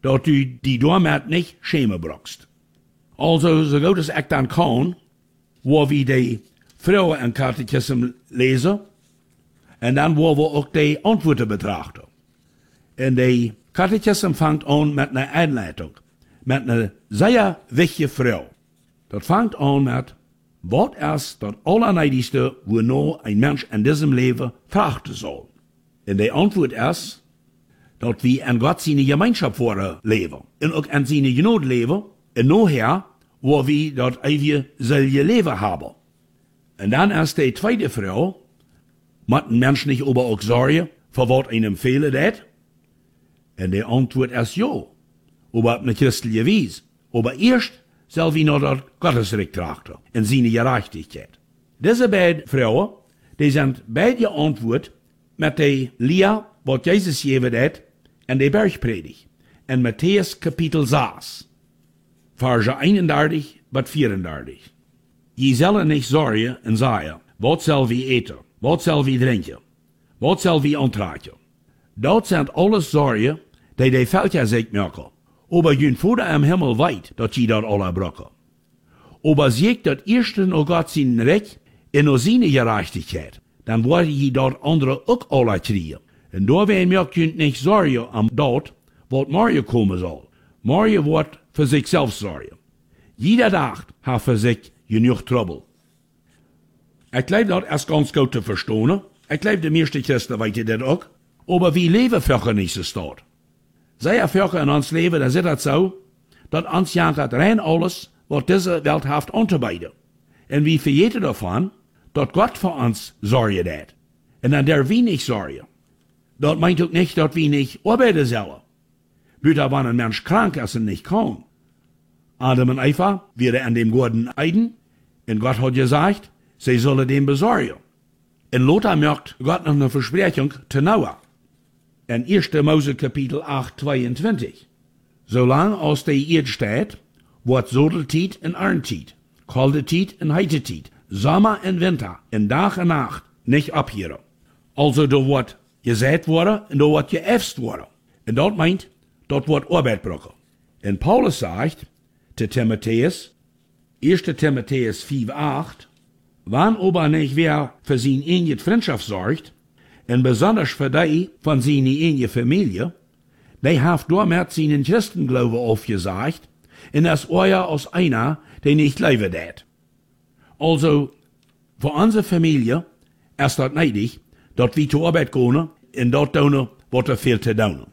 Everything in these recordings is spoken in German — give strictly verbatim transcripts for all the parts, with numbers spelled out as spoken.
dat du die doormet nicht schämen brauchst. Also, so gut es echt dann kann, wo wir die Frauen im Katechismus lesen, und dann wo wir auch die Antworten betrachten. Und die Katechismus fängt an mit einer Einleitung, mit einer sehr wichtigen Frau. Das fängt an mit, was ist das Allerneidigste, wonach ein Mensch in diesem Leben trachten soll. Und die Antwort ist, dass wir in Gott seine Gemeinschaft vor leben. Und auch in seine Gnade leben. Und nachher, wo wir das ewige selbe Leben haben. Und dann ist die zweite Frau, muss ein Mensch nicht aber auch sorgen, für was einem fehlt das? Und die Antwort ist ja. Aber auf eine christliche Weise. Aber erst soll wir noch das Gottesreich trachten. In seine Gerechtigkeit. Diese beiden Frauen, die sind beide geantwortet mit der Lehre, was Jesus gegeben hat, in der Bergpredigt. In Matthäus Kapitel sechs. Verse einunddreißig bis vierunddreißig. Je zullen nicht sorgen en zeggen, wat zal we eten, wat zal we drinken, wat zal we aantrekken. Dat zijn alles zorgen die de Völker zich maken. Aber jün Vater im Himmel weet dat je dat alle brokken. Aber sieg dat eerste nog Gott zijn recht en nog zijn gerechtigheid, dan wordt je dat andere ook alle kriegen. En daarbij merkt je niet zorgen am dat wat morgen komen zal. Morgen wordt voor zichzelf zorgen. Jeder dag heeft voor zich genoeg trouble. Ik glaube, dat is ganz goed te verstaan. Ik glaube, de meeste Christen weten dat ook. Aber wie leven vroeger niet zo staat. Zij vroeger in ons leven, dan zit het zo, dat ons jankert rein alles, wat deze Welt heeft aan te bieden. En wie vergeten daarvan, dat God voor ons zorgen dat. En dan der wie niet zorgen. Dat meint ook niet dat we niet arbeiden zullen. Buiten wanneer een mens krank is en niet kan. Adam en Eva werden an dem Garten Eden, und Gott hat gesagt, sie sollen den besorgen. In Lothar merkt Gott noch eine Versprechung zu Noah. In erster Mose Kapitel acht, zweiundzwanzig. Solange aus der Erde steht, wird Sodeltiet und Arntiet, Kaldetiet und Heitetiet, Sommer und Winter, in Tag und Nacht nicht abhören. Also da wird gesät worden und da wird geäfst worden. Und dort meint, dort wird Arbeit brauchen. Und Paulus sagt, zu Timotheus, erster Timotheus vier, acht, wann aber nicht wer für seine enge Freundschaft sorgt, und besonders für die von seiner enge Familie, die hat damit seinen Christenglauben aufgesagt, und das euer aus einer, der nicht leben dat. Also, für unsere Familie ist das nötig, dass wir zur Arbeit gehen und dort tun, was er fehlt zu tun.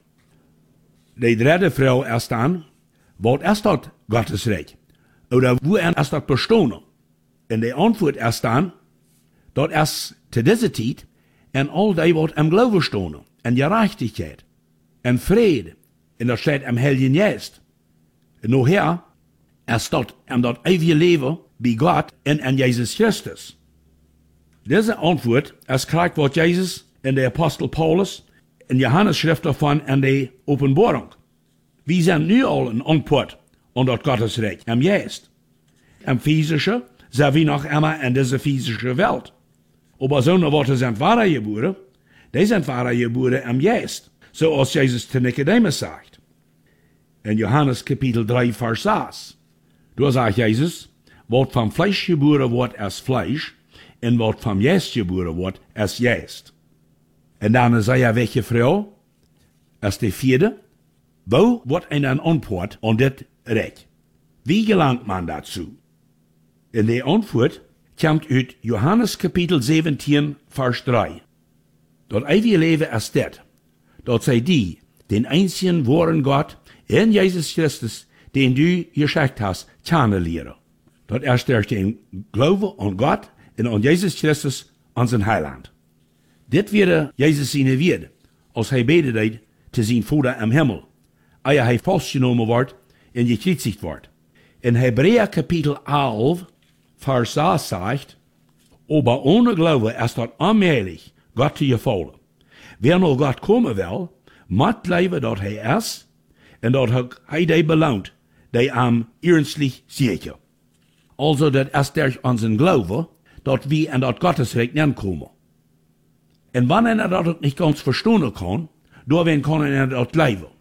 Die dritte Frau ist dann, was ist das Gottes Recht? Oder wo ist das bestehen? Und die Antwort ist dann, dass es zu dieser Zeit en all die wat am Glauben stehen, en Gerechtigkeit, en Friede, en das steht am Heiligen Geist. Und nachher ist das am das ewige Leben bei Gott und an Jesus Christus. Diese Antwort ist kriegt was Jesus in der Apostel Paulus in Johannes Schrift davon in der Offenbarung. Wir sind nu all een Antwort an das Gottesrecht am Geist. Am Physischen sind wir noch immer in dieser physischen Welt. Aber so eine Worte sind wahre geboren, die sind wahre geboren am Geist, so als Jesus zu Nicodemus sagt. In Johannes Kapitel drei, Vers sechs, da sagt Jesus, was vom Fleisch geboren wird, ist Fleisch, und was vom Geist geboren wird, ist Geist. Und dann ist ja welche Frau, ist die vierte, wo wird eine Antwort an das Recht? Wie gelangt man dazu? In der Antwort kommt uit Johannes Kapitel zeventien, Vers drei. Dat ewige Leben ist das, dat zij die, den einzigen wahren Gott, in Jesus Christus, den du geschickt hast, kennenlernen. Dat ist durch den Glauben an Gott und an Jesus Christus, unseren Heiland. Dit wäre Jesus seine Werde, als hij betet zu sein Vater im Himmel, ehe hij vastgenomen wordt en gekreuzigt wordt. In Hebräer Kapitel elf, Vers sechs sagt, aber ohne Glaube ist das unmöglich, Gott zu gefallen. Wer noch Gott kommen will, muss leben, dass er ist, und dass er die belohnt, die am ernstlich sicher. Also, das ist durch unseren Glauben, dass wir in das Gottesreich kommen. Und wenn er das nicht ganz verstehen kann, dann kann er das leben.